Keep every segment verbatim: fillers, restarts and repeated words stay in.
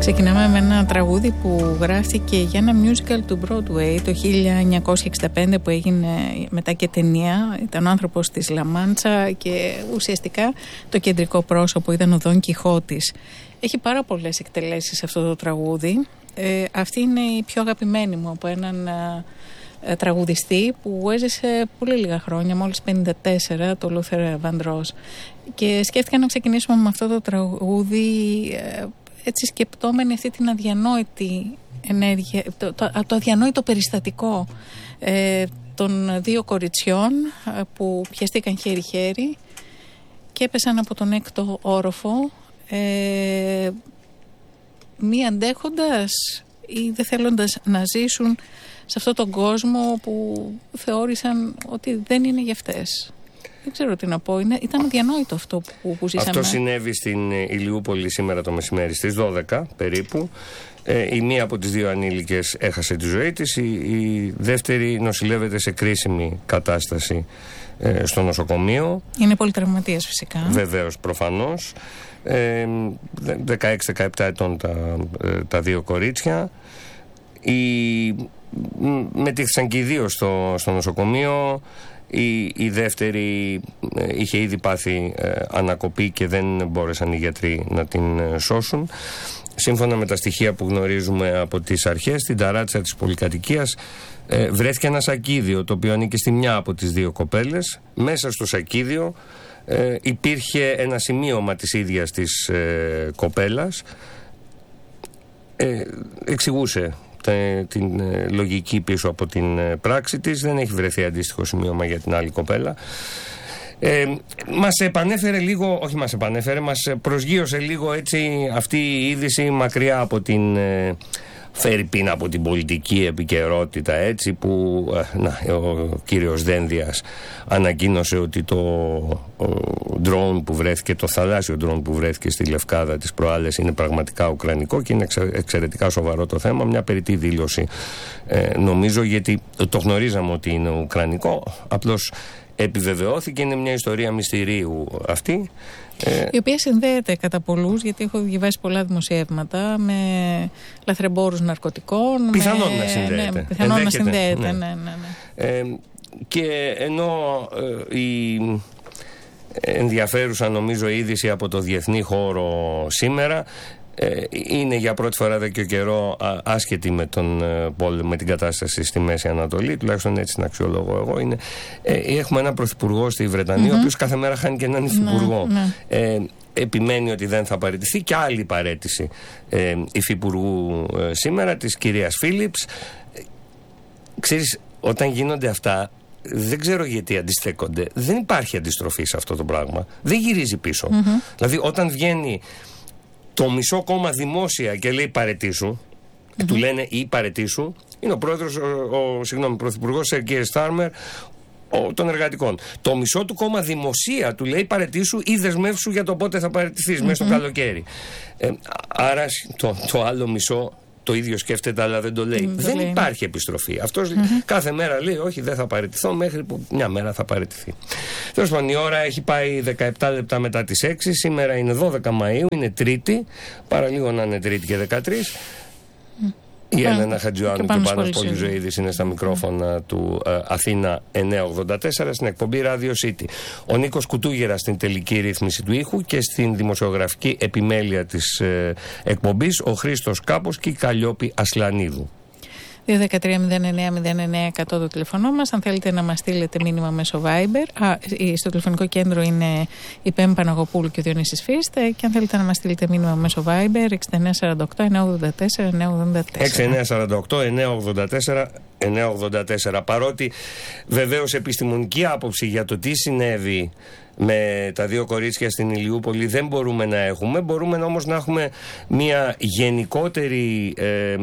Ξεκινάμε με ένα τραγούδι που γράφτηκε για ένα musical του Broadway το χίλια εννιακόσια εξήντα πέντε που έγινε μετά και ταινία. Ήταν ο άνθρωπος της Λαμάντσα και ουσιαστικά το κεντρικό πρόσωπο ήταν ο Δον Κιχώτης. Έχει πάρα πολλές εκτελέσεις αυτό το τραγούδι. Ε, αυτή είναι η πιο αγαπημένη μου από έναν ε, τραγουδιστή που έζησε πολύ λίγα χρόνια, μόλις πενήντα τέσσερα, το Λούθερ Βαντρός. Και σκέφτηκα να ξεκινήσουμε με αυτό το τραγούδι ε, έτσι σκεπτόμενη αυτή την αδιανόητη ενέργεια, το, το, το αδιανόητο περιστατικό ε, των δύο κοριτσιών ε, που πιαστήκαν χέρι-χέρι και έπεσαν από τον έκτο όροφο, ε, μη αντέχοντας ή δεν θέλοντας να ζήσουν σε αυτόν τον κόσμο που θεώρησαν ότι δεν είναι για αυτές. Δεν ξέρω τι να πω. Είναι, ήταν αδιανόητο αυτό που, που ζήσαμε. Αυτό συνέβη στην Ηλιούπολη σήμερα το μεσημέρι στις δώδεκα περίπου. Ε, η μία από τις δύο ανήλικες έχασε τη ζωή της. Η, η δεύτερη νοσηλεύεται σε κρίσιμη κατάσταση ε, στο νοσοκομείο. Είναι πολύ τραυματίας φυσικά. Βεβαίως, προφανώς. Ε, δεκαέξι δεκαεπτά ετών τα, τα δύο κορίτσια. Η, μετήχθησαν και οι δύο στο, στο νοσοκομείο. Η, η δεύτερη ε, είχε ήδη πάθει ε, ανακοπή και δεν μπόρεσαν οι γιατροί να την ε, σώσουν. Σύμφωνα με τα στοιχεία που γνωρίζουμε από τις αρχές, στην ταράτσα της πολυκατοικίας ε, βρέθηκε ένα σακίδιο το οποίο ανήκει στη μια από τις δύο κοπέλες. Μέσα στο σακίδιο ε, υπήρχε ένα σημείωμα της ίδιας της ε, κοπέλας. Ε, εξηγούσε την ε, λογική πίσω από την ε, πράξη της. Δεν έχει βρεθεί αντίστοιχο σημείωμα για την άλλη κοπέλα. Ε, μας επανέφερε λίγο, όχι μας επανέφερε, μας προσγείωσε λίγο έτσι αυτή η είδηση μακριά από την ε, φέρει πίνα από την πολιτική επικαιρότητα, έτσι που ε, να, ο κύριος Δένδιας ανακοίνωσε ότι το ντρόουν που βρέθηκε, το θαλάσσιο ντρόουν που βρέθηκε στη Λευκάδα τις προάλλες είναι πραγματικά ουκρανικό και είναι εξαιρετικά σοβαρό το θέμα. Μια περιττή δήλωση ε, νομίζω, γιατί το γνωρίζαμε ότι είναι ουκρανικό, απλώς επιβεβαιώθηκε. Είναι μια ιστορία μυστηρίου αυτή, η οποία συνδέεται κατά πολλούς, γιατί έχω διαβάσει πολλά δημοσιεύματα, με λαθρεμπόρους ναρκωτικών. Πιθανόν με... να συνδέεται. Ναι, πιθανόν να συνδέεται, ναι. ναι, ναι, ναι. Ε, και ενώ ε, η ενδιαφέρουσα νομίζω είδηση από το διεθνή χώρο σήμερα ε, είναι για πρώτη φορά εδώ και ο καιρό α, άσχετη με, τον, ε, με την κατάσταση στη Μέση Ανατολή, τουλάχιστον έτσι την αξιολόγω εγώ, είναι, ε, έχουμε έναν πρωθυπουργό στη Βρετανία, mm-hmm. ο οποίος κάθε μέρα χάνει και έναν υφυπουργό. Mm-hmm. Ε, επιμένει ότι δεν θα παραιτηθεί, και άλλη παραίτηση ε, υφυπουργού ε, σήμερα, της κυρίας Φίλιπς. Ε, ξέρεις, όταν γίνονται αυτά, δεν ξέρω γιατί αντιστέκονται. Δεν υπάρχει αντιστροφή σε αυτό το πράγμα. Δεν γυρίζει πίσω. Mm-hmm. Δηλαδή, όταν βγαίνει το μισό κόμμα δημόσια και λέει παραιτήσου, mm-hmm. του λένε ή παραιτήσου, είναι ο πρόεδρος, ο, ο συγγνώμη, πρωθυπουργός Σερκίερ Στάρμερ των εργατικών. Το μισό του κόμμα δημοσία του λέει παραιτήσου ή δεσμεύσου για το πότε θα παραιτηθείς, mm-hmm. μέσα στο καλοκαίρι. Ε, άρα το, το άλλο μισό το ίδιο σκέφτεται, αλλά δεν το λέει. Mm, δεν λέει. Υπάρχει επιστροφή. Αυτός mm-hmm. κάθε μέρα λέει όχι, δεν θα παραιτηθώ, μέχρι που μια μέρα θα παραιτηθεί. Τέλος πάντων, η ώρα έχει πάει δεκαεπτά λεπτά μετά τις έξι. Σήμερα είναι δώδεκα Μαΐου, είναι Τρίτη. Παραλίγο να είναι Τρίτη και δεκατρείς. Mm. Η Έλενα Χατζιωάννου και ο Πάνος Πολυζωίδης είναι στα μικρόφωνα του uh, Αθήνα εννιακόσια ογδόντα τέσσερα στην εκπομπή Radio City. Ο Νίκος Κουτούγερας στην τελική ρύθμιση του ήχου και στην δημοσιογραφική επιμέλεια της uh, εκπομπής ο Χρήστος Κάπος και η Καλλιόπη Ασλανίδου. δύο ένα τρία μηδέν εννέα μηδέν εννέα εκατό το τηλεφωνό μας. Αν θέλετε να μας στείλετε μήνυμα μέσω Viber. Α, στο τηλεφωνικό κέντρο είναι η Πέμπη Παναγοπούλου και ο Διονύσης Φίστε. Και αν θέλετε να μας στείλετε μήνυμα μέσω Viber, έξι εννιά τέσσερα οκτώ εννιά ογδόντα τέσσερα εννιά ογδόντα τέσσερα. έξι εννιά τέσσερα οκτώ εννιά ογδόντα τέσσερα εννιά ογδόντα τέσσερα. Παρότι βεβαίως επιστημονική άποψη για το τι συνέβη με τα δύο κορίτσια στην Ηλιούπολη δεν μπορούμε να έχουμε. Μπορούμε όμως να έχουμε μια γενικότερη ε,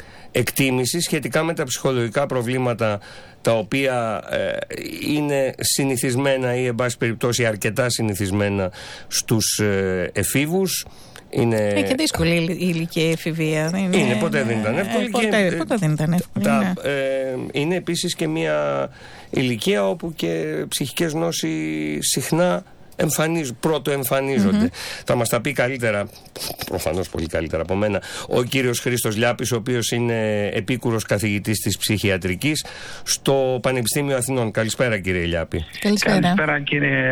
εκτίμηση σχετικά με τα ψυχολογικά προβλήματα τα οποία ε, είναι συνηθισμένα ή εν πάση περιπτώσει αρκετά συνηθισμένα στους ε, εφήβους. Είναι ε, και δύσκολη η ηλικία εφηβεία. Είναι, είναι ποτέ δεν ήταν εύκολη. Ε, ποτέ, και, ποτέ δεν ήταν εύκολη. Τα, ναι. ε, είναι επίσης και μια ηλικία όπου και ψυχικές νόσοι συχνά εμφανίζουν, πρώτο εμφανίζονται. Mm-hmm. Θα μας τα πει καλύτερα, προφανώς πολύ καλύτερα από μένα, ο κύριος Χρήστος Λιάπης, ο οποίος είναι επίκουρος καθηγητής της ψυχιατρικής στο Πανεπιστήμιο Αθηνών. Καλησπέρα, κύριε Λιάπη. Καλησπέρα. Καλησπέρα, κύριε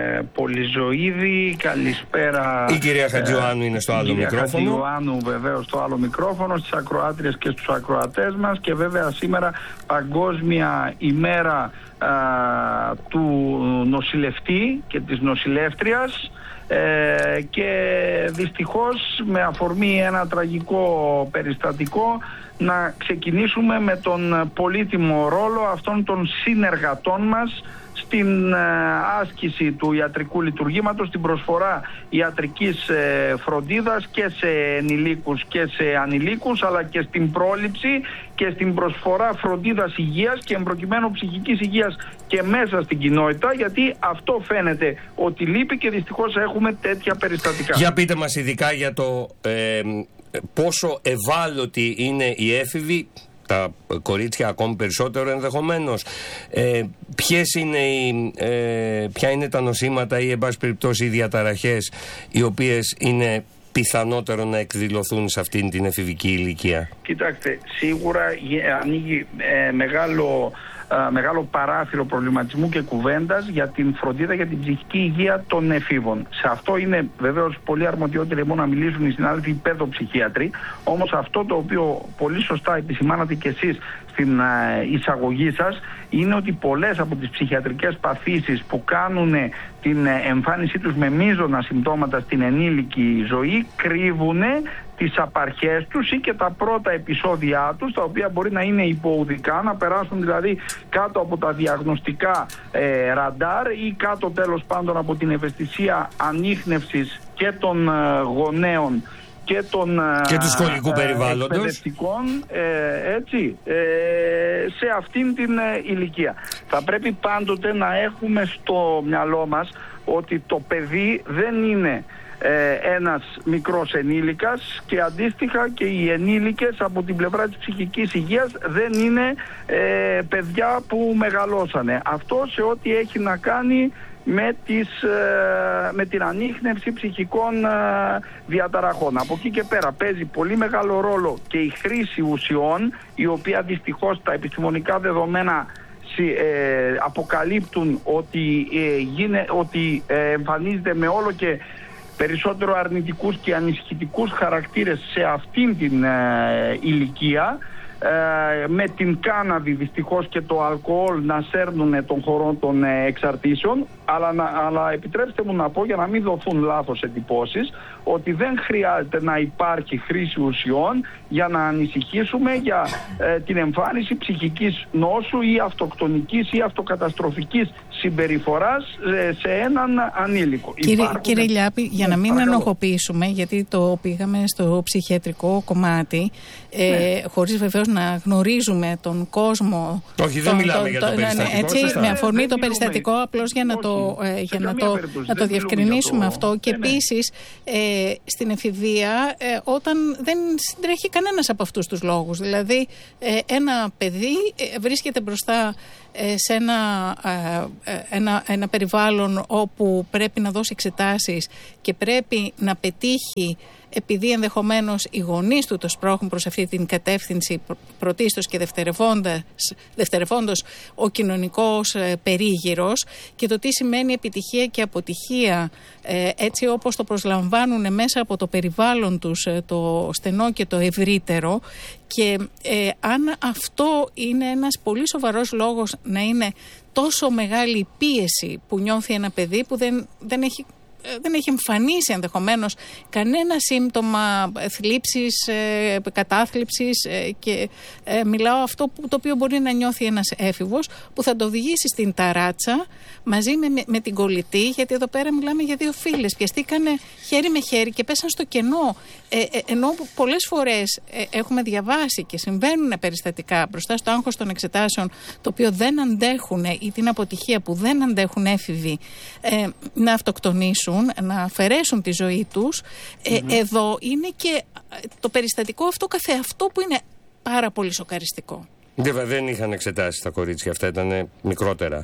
Πολυζωίδη. Καλησπέρα. Η κυρία Χατζιωάννου ε, είναι στο άλλο μικρόφωνο. Η κυρία Χατζιωάννου βεβαίως στο άλλο μικρόφωνο, στις ακροάτριες και στους ακροατές μας. Και βέβαια σήμερα Παγκόσμια ημέρα α, του νοσηλευτή και της νοσηλεύτριας. Ε, και δυστυχώς με αφορμή ένα τραγικό περιστατικό να ξεκινήσουμε με τον πολύτιμο ρόλο αυτών των συνεργατών μας στην άσκηση του ιατρικού λειτουργήματος, στην προσφορά ιατρικής φροντίδας και σε ενηλίκους και σε ανηλίκους, αλλά και στην πρόληψη και στην προσφορά φροντίδας υγείας και εμπροκειμένου ψυχικής υγείας και μέσα στην κοινότητα, γιατί αυτό φαίνεται ότι λείπει και δυστυχώς έχουμε τέτοια περιστατικά. Για πείτε μας ειδικά για το ε, πόσο ευάλωτοι είναι οι έφηβοι, τα κορίτσια ακόμη περισσότερο ενδεχομένως. Ε, ποιες είναι οι, ε, ποια είναι τα νοσήματα ή εν πάση περιπτώσει οι διαταραχές οι οποίες είναι πιθανότερο να εκδηλωθούν σε αυτήν την εφηβική ηλικία? Κοιτάξτε, σίγουρα ανοίγει ε, μεγάλο, ε, μεγάλο παράθυρο προβληματισμού και κουβέντας για την φροντίδα για την ψυχική υγεία των εφήβων. Σε αυτό είναι βεβαίως πολύ αρμοδιότεροι μόνο να μιλήσουν οι συνάδελφοι παιδοψυχίατροι. Όμως αυτό το οποίο πολύ σωστά επισημάνατε κι εσείς στην ε, εισαγωγή σας είναι ότι πολλές από τις ψυχιατρικές παθήσεις που κάνουν την εμφάνισή τους με μείζωνα συμπτώματα στην ενήλικη ζωή κρύβουν τις απαρχές τους ή και τα πρώτα επεισόδια τους, τα οποία μπορεί να είναι υποουδικά, να περάσουν δηλαδή κάτω από τα διαγνωστικά ε, ραντάρ ή κάτω τέλος πάντων από την ευαισθησία ανίχνευσης και των ε, γονέων και, των, και του σχολικού ε, περιβάλλοντος ε, έτσι, ε, σε αυτήν την ε, ηλικία. Θα πρέπει πάντοτε να έχουμε στο μυαλό μας ότι το παιδί δεν είναι ε, ένας μικρός ενήλικας και αντίστοιχα και οι ενήλικες από την πλευρά της ψυχικής υγείας δεν είναι ε, παιδιά που μεγαλώσανε. Αυτό σε ό,τι έχει να κάνει με, τις, με την ανίχνευση ψυχικών διαταραχών. Από εκεί και πέρα παίζει πολύ μεγάλο ρόλο και η χρήση ουσιών, η οποία δυστυχώς τα επιστημονικά δεδομένα ε, αποκαλύπτουν ότι, ε, γίνε, ότι ε, εμφανίζεται με όλο και περισσότερο αρνητικούς και ανησυχητικούς χαρακτήρες σε αυτήν την ε, ηλικία, ε, με την κάναβη δυστυχώς και το αλκοόλ να σέρνουν τον χώρο των ε, εξαρτήσεων, αλλά, να, αλλά επιτρέψτε μου να πω, για να μην δοθούν λάθος εντυπώσεις, ότι δεν χρειάζεται να υπάρχει χρήση ουσιών για να ανησυχήσουμε για ε, την εμφάνιση ψυχικής νόσου ή αυτοκτονικής ή αυτοκαταστροφικής συμπεριφοράς ε, σε έναν ανήλικο. Κύριε, Υπάρχουν... κύριε Λιάπη, για να μην ενοχοποιήσουμε, γιατί το πήγαμε στο ψυχιατρικό κομμάτι, ε, ναι. χωρίς βεβαίως να γνωρίζουμε τον κόσμο. Όχι, δεν τον, μιλάμε το, για το, το περιστατικό. Έτσι, σωστά. Με αφορμή το περιστατικό, απλώς για να Όχι. το, ε, για να το, να το διευκρινίσουμε το... αυτό. Και ναι, επίσης, ε, στην εφηβεία, ε, όταν δεν συντρέχει κανένας από αυτούς τους λόγους. Δηλαδή, ε, ένα παιδί ε, βρίσκεται μπροστά ε, σε ένα, ε, ένα, ένα περιβάλλον όπου πρέπει να δώσει εξετάσεις και πρέπει να πετύχει, επειδή ενδεχομένως οι γονείς του το σπρώχνουν προς αυτή την κατεύθυνση πρωτίστως και δευτερευόντως ο κοινωνικός ε, περίγυρος, και το τι σημαίνει επιτυχία και αποτυχία ε, έτσι όπως το προσλαμβάνουν μέσα από το περιβάλλον τους, ε, το στενό και το ευρύτερο, και ε, αν αυτό είναι ένας πολύ σοβαρός λόγος να είναι τόσο μεγάλη πίεση που νιώθει ένα παιδί που δεν, δεν έχει δεν έχει εμφανίσει ενδεχομένως κανένα σύμπτωμα θλίψης, ε, κατάθλιψης ε, και ε, μιλάω αυτό που, το οποίο μπορεί να νιώθει ένας έφηβος, που θα το οδηγήσει στην ταράτσα μαζί με, με, με την κολλητή, γιατί εδώ πέρα μιλάμε για δύο φίλες, πιαστήκανε χέρι με χέρι και πέσαν στο κενό, ε, ε, ενώ πολλές φορές ε, έχουμε διαβάσει και συμβαίνουν περιστατικά μπροστά στο άγχος των εξετάσεων, το οποίο δεν αντέχουν, ή την αποτυχία που δεν αντέχουν έφηβοι, ε, να αυτοκτονήσουν, να αφαιρέσουν τη ζωή τους. Ε, mm-hmm. Εδώ είναι και το περιστατικό αυτό καθεαυτό που είναι πάρα πολύ σοκαριστικό. Βέβαια δεν είχαν εξετάσει τα κορίτσια αυτά, ήταν μικρότερα.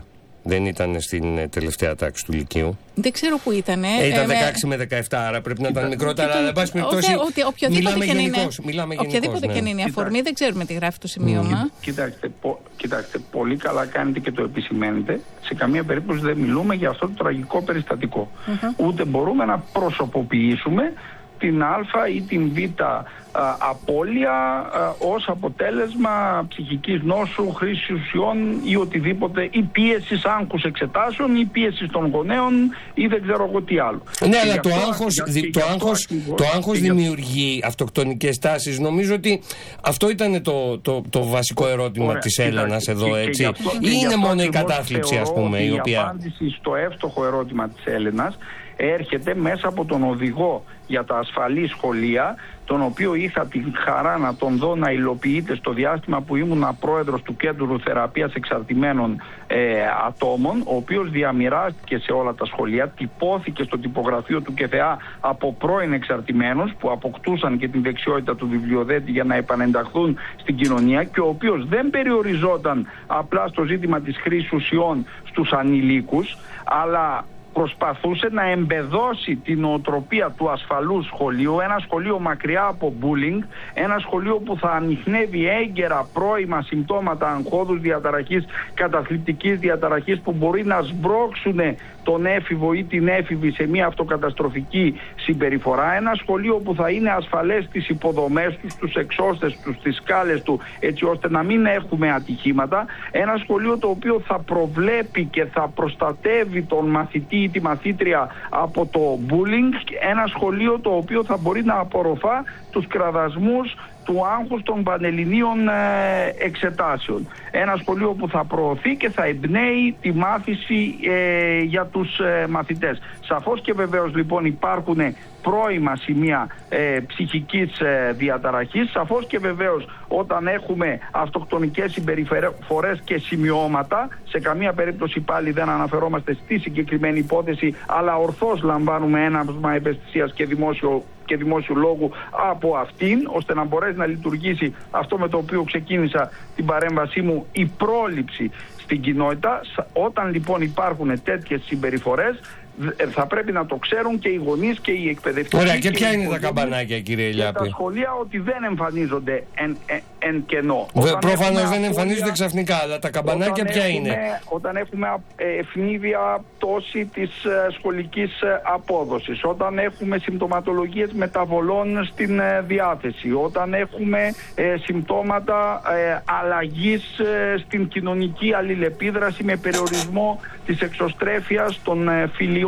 δεν ήταν στην τελευταία τάξη του Λυκείου. Δεν ξέρω που ήταν. Ε, ήταν δεκαέξι με δεκαεπτά, άρα πρέπει να ήταν μικρότερα. Αλλά, εν πάση περιπτώσει, μιλάμε γενικώς. Οποιαδήποτε και είναι η αφορμή, δεν ξέρουμε τι γράφει το σημείωμα. Κοιτάξτε, κοιτάξτε, πολύ καλά κάνετε και το επισημαίνετε. Σε καμία περίπτωση δεν μιλούμε για αυτό το τραγικό περιστατικό. Mm-hmm. Ούτε μπορούμε να προσωποποιήσουμε την Α ή την Β α, απώλεια α, ως αποτέλεσμα ψυχικής νόσου, χρήσης ουσιών ή οτιδήποτε, ή πίεσης άγχους εξετάσεων ή πίεσης των γονέων ή δεν ξέρω εγώ τι άλλο. Ναι, αλλά το άγχος, το άγχος, το άγχος δημιουργεί αυτοκτονικές τάσεις. Νομίζω ότι αυτό ήταν το, το, το βασικό ερώτημα. Ωραία, της Έλενας εδώ, και, έτσι. Και αυτό, ή είναι μόνο η κατάθλιψη, ας πούμε, η οποία... Η απάντηση στο εύστοχο ερώτημα της Έλενας έρχεται μέσα από τον οδηγό για τα ασφαλή σχολεία, τον οποίο είχα την χαρά να τον δω να υλοποιείται στο διάστημα που ήμουν πρόεδρος του Κέντρου Θεραπείας Εξαρτημένων ε, Ατόμων, ο οποίος διαμοιράστηκε σε όλα τα σχολεία, τυπώθηκε στο τυπογραφείο του ΚΕΘΕΑ από πρώην εξαρτημένους που αποκτούσαν και την δεξιότητα του βιβλιοδέτη για να επανενταχθούν στην κοινωνία, και ο οποίος δεν περιοριζόταν απλά στο ζήτημα της χρήσης ουσιών στους ανηλίκους, αλλά προσπαθούσε να εμπεδώσει την νοοτροπία του ασφαλού σχολείου, ένα σχολείο μακριά από bullying, ένα σχολείο που θα ανιχνεύει έγκαιρα πρώιμα συμπτώματα αγχώδους διαταραχής, καταθλιπτικής διαταραχής που μπορεί να σμπρώξουν τον έφηβο ή την έφηβη σε μια αυτοκαταστροφική συμπεριφορά, ένα σχολείο που θα είναι ασφαλές στις υποδομές του, στους εξώστες του, στις σκάλες του, έτσι ώστε να μην έχουμε ατυχήματα, ένα σχολείο το οποίο θα προβλέπει και θα προστατεύει τον μαθητή ή τη μαθήτρια από το bullying, ένα σχολείο το οποίο θα μπορεί να απορροφά τους κραδασμούς του άγχους των πανελληνίων ε, εξετάσεων. Ένα σχολείο που θα προωθεί και θα εμπνέει τη μάθηση ε, για τους ε, μαθητές. Σαφώς και βεβαίως λοιπόν υπάρχουν πρώιμα σημεία ε, ψυχικής ε, διαταραχής. Σαφώς και βεβαίως όταν έχουμε αυτοκτονικές συμπεριφορές και σημειώματα, σε καμία περίπτωση πάλι δεν αναφερόμαστε στη συγκεκριμένη υπόθεση, αλλά ορθώς λαμβάνουμε έναυσμα ευαισθησίας και δημόσιο και δημόσιου λόγου από αυτήν, ώστε να μπορέσει να λειτουργήσει αυτό με το οποίο ξεκίνησα την παρέμβασή μου, η πρόληψη στην κοινότητα. Όταν λοιπόν υπάρχουν τέτοιες συμπεριφορές, θα πρέπει να το ξέρουν και οι γονείς και οι εκπαιδευτικοί. Ωραία, και, και ποια είναι τα καμπανάκια, κύριε Ελιάπη? Τα σχολεία ότι δεν εμφανίζονται εν, εν, εν κενό. Προφανώς δεν εμφανίζονται ξαφνικά, αλλά τα καμπανάκια ποια έχουμε, είναι? Όταν έχουμε ευνίδια πτώση της σχολικής απόδοσης, όταν έχουμε συμπτωματολογίες μεταβολών στην διάθεση, όταν έχουμε ε, συμπτώματα ε, αλλαγής ε, στην κοινωνική αλληλεπίδραση με περιορισμό της εξωστρέφειας των ε, φιλιών,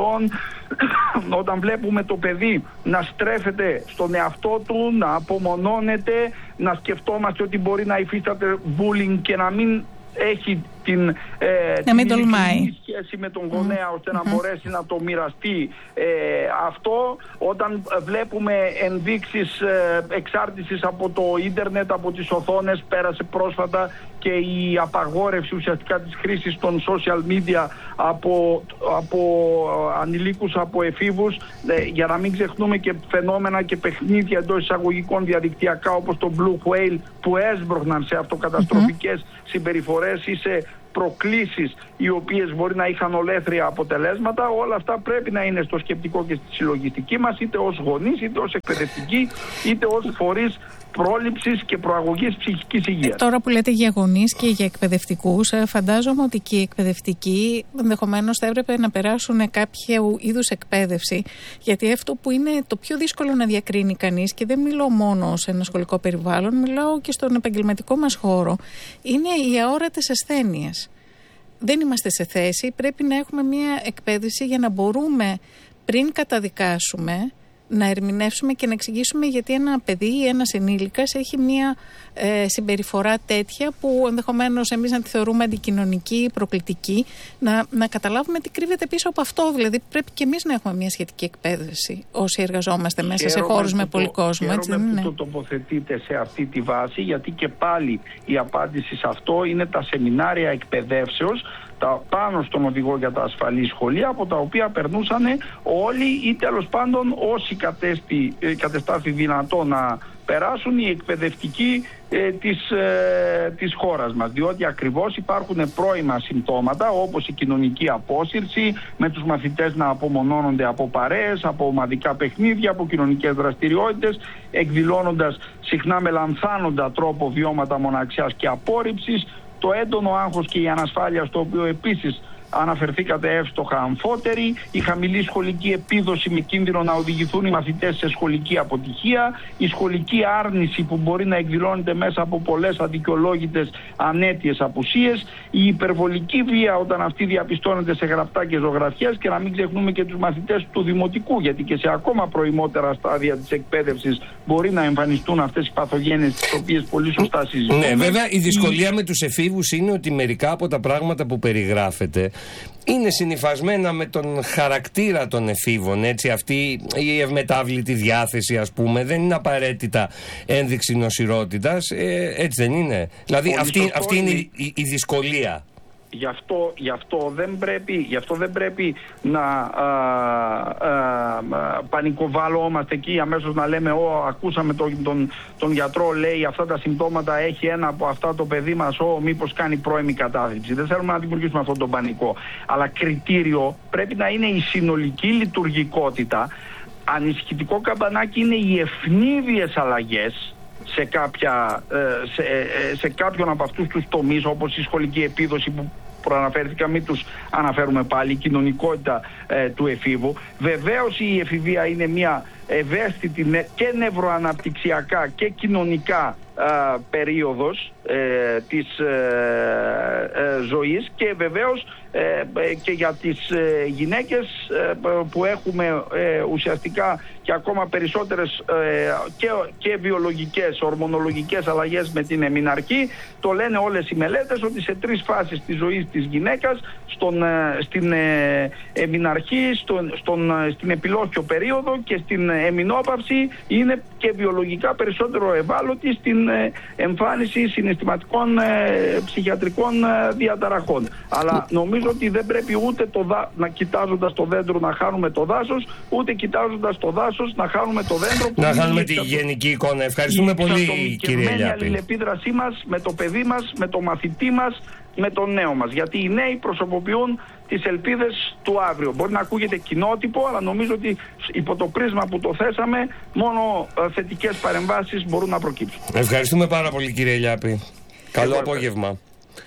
όταν βλέπουμε το παιδί να στρέφεται στον εαυτό του, να απομονώνεται, να σκεφτόμαστε ότι μπορεί να υφίσταται bullying και να μην έχει την, ε, να μην τολμάει σχέση με τον γονέα, ώστε να μπορέσει να το μοιραστεί ε, αυτό. Όταν βλέπουμε ενδείξεις ε, εξάρτησης από το ίντερνετ, από τις οθόνες, πέρασε πρόσφατα και η απαγόρευση ουσιαστικά της χρήσης των social media από, από ανηλίκους, από εφήβους, ε, για να μην ξεχνούμε και φαινόμενα και παιχνίδια εντός εισαγωγικών διαδικτυακά όπως το Blue Whale, που έσπρωχναν σε αυτοκαταστροφικές mm-hmm. συμπεριφορές ή σε προκλήσεις οι οποίες μπορεί να είχαν ολέθρια αποτελέσματα. Όλα αυτά πρέπει να είναι στο σκεπτικό και στη συλλογιστική μας, είτε ως γονείς, είτε ως εκπαιδευτικοί, είτε ως φορείς πρόληψης και προαγωγής ψυχικής υγείας. Τώρα που λέτε για γονείς και για εκπαιδευτικούς, φαντάζομαι ότι και οι εκπαιδευτικοί ενδεχομένως θα έπρεπε να περάσουν κάποιο είδους εκπαίδευση, γιατί αυτό που είναι το πιο δύσκολο να διακρίνει κανείς, και δεν μιλώ μόνο σε ένα σχολικό περιβάλλον, μιλάω και στον επαγγελματικό μας χώρο, είναι οι αόρατες ασθένειες. Δεν είμαστε σε θέση, πρέπει να έχουμε μια εκπαίδευση για να μπορούμε πριν καταδικάσουμε να ερμηνεύσουμε και να εξηγήσουμε γιατί ένα παιδί ή ένας ενήλικας έχει μια ε, συμπεριφορά τέτοια που ενδεχομένως εμείς να τη θεωρούμε αντικοινωνική, προκλητική, να, να καταλάβουμε τι κρύβεται πίσω από αυτό. Δηλαδή πρέπει και εμείς να έχουμε μια σχετική εκπαίδευση όσοι εργαζόμαστε μέσα χαίρομαι σε χώρους με πολύ κόσμο. Έτσι δεν είναι? Που το τοποθετείτε σε αυτή τη βάση, γιατί και πάλι η απάντηση σε αυτό είναι τα σεμινάρια εκπαιδεύσεως, τα, πάνω στον οδηγό για τα ασφαλή σχολεία, από τα οποία περνούσαν όλοι ή τέλος πάντων όσοι κατέστη, κατεστάθη δυνατό να περάσουν οι εκπαιδευτικοί ε, της, ε, της χώρας μας. Διότι ακριβώς υπάρχουν πρώιμα συμπτώματα, όπως η κοινωνική απόσυρση, με τους μαθητές να απομονώνονται από παρέες, από ομαδικά παιχνίδια, από κοινωνικές δραστηριότητες, εκδηλώνοντας συχνά με λανθάνοντα τρόπο βιώματα μοναξιάς και απόρριψης, το έντονο άγχος και η ανασφάλεια, στο οποίο επίσης αναφερθήκατε εύστοχα αμφότεροι, η χαμηλή σχολική επίδοση με κίνδυνο να οδηγηθούν οι μαθητές σε σχολική αποτυχία, η σχολική άρνηση που μπορεί να εκδηλώνεται μέσα από πολλές αδικαιολόγητες ανέτειες απουσίες, η υπερβολική βία όταν αυτή διαπιστώνεται σε γραπτά και ζωγραφιές, και να μην ξεχνούμε και τους μαθητές του δημοτικού, γιατί και σε ακόμα προημότερα στάδια της εκπαίδευσης μπορεί να εμφανιστούν αυτές οι παθογένειες, τις οποίες πολύ σωστά συζητούμε. Ναι, βέβαια η δυσκολία με τους εφήβους είναι ότι μερικά από τα πράγματα που περιγράφεται είναι συνυφασμένα με τον χαρακτήρα των εφήβων, έτσι, αυτή η ευμετάβλητη διάθεση, ας πούμε, δεν είναι απαραίτητα ένδειξη νοσηρότητας, ε, έτσι δεν είναι? Δηλαδή αυτή, αυτή είναι η, η, η δυσκολία. Γι' αυτό, γι, αυτό δεν πρέπει, γι' αυτό δεν πρέπει να α, α, α, πανικοβάλλομαστε εκεί αμέσως να λέμε «Ω, ακούσαμε τον, τον, τον γιατρό, λέει αυτά τα συμπτώματα, έχει ένα από αυτά το παιδί μας, ω, μήπως κάνει πρώιμη κατάθλιψη». Δεν θέλουμε να δημιουργήσουμε αυτόν τον πανικό. Αλλά κριτήριο πρέπει να είναι η συνολική λειτουργικότητα. Ανησυχητικό καμπανάκι είναι οι ευνίδιες αλλαγές σε, κάποια, σε, σε κάποιον από αυτούς τους τομείς, όπως η σχολική επίδοση που προαναφέρθηκα, μην τους αναφέρουμε πάλι, η κοινωνικότητα ε, του εφήβου. Βεβαίως η εφηβεία είναι μια ευαίσθητη και νευροαναπτυξιακά και κοινωνικά ε, περίοδος ε, της ε, ε, ζωής, και βεβαίως ε, ε, και για τις ε, γυναίκες ε, που έχουμε ε, ουσιαστικά και ακόμα περισσότερες ε, και, και βιολογικές, ορμονολογικές αλλαγές με την εμιναρχή. Το λένε όλες οι μελέτες ότι σε τρεις φάσεις της ζωής της γυναίκας, στον, ε, στην ε, εμιναρχή, στον, στον, στην επιλόχιο περίοδο και στην εμινόπαυση, είναι και βιολογικά περισσότερο ευάλωτη στην ε, εμφάνιση συναισθηματικών ε, ψυχιατρικών ε, διαταραχών. Αλλά νομίζω ότι δεν πρέπει ούτε το δα... να κοιτάζοντας το δέντρο να χάνουμε το δάσος, ούτε κοιτάζοντας το δάσος να χάνουμε το δέντρο. Που να χάνουμε τη γενική εικόνα. Ευχαριστούμε πολύ, κύριε Λιάπη. Η αλληλεπίδρασή μας με το παιδί μας, με το μαθητή μας, με τον νέο μας. Γιατί οι νέοι προσωποποιούν τις ελπίδες του αύριο. Μπορεί να ακούγεται κοινότυπο, αλλά νομίζω ότι υπό το πρίσμα που το θέσαμε, μόνο θετικές παρεμβάσεις μπορούν να προκύψουν. Ευχαριστούμε πάρα πολύ, κύριε Λιάπη. Καλό Εγώ απόγευμα.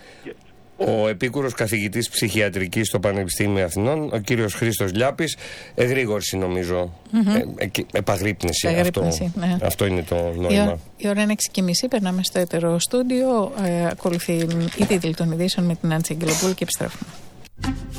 Ο επίκουρος καθηγητής ψυχιατρικής στο Πανεπιστήμιο Αθηνών, ο κύριος Χρήστος Λιάπης. Εγρήγορση, νομίζω. Mm-hmm. Ε, ε, επαγρύπνηση. Αυτό, ναι. Αυτό είναι το νόημα. Η, η ώρα είναι έξι και μισή, περνάμε στο έτερο στούντιο. Ε, ακολουθεί η τίτλη των ειδήσεων με την Άντση Αγγελοπούλου και επιστρέφουμε.